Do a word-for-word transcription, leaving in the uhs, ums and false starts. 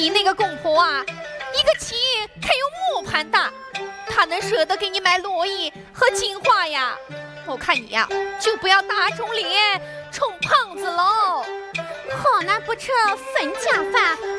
你那个公婆啊，一个妻可有磨盘大，他能舍得给你买罗衣和金花呀？我看你呀，就不要打肿脸充胖子喽。 好男不吃分家饭，